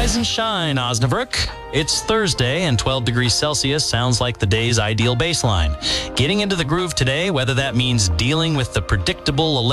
Rise and shine, Osnabrück. It's Thursday, and 12 degrees Celsius sounds like the day's ideal baseline. Getting into the groove today, whether that means dealing with the predictable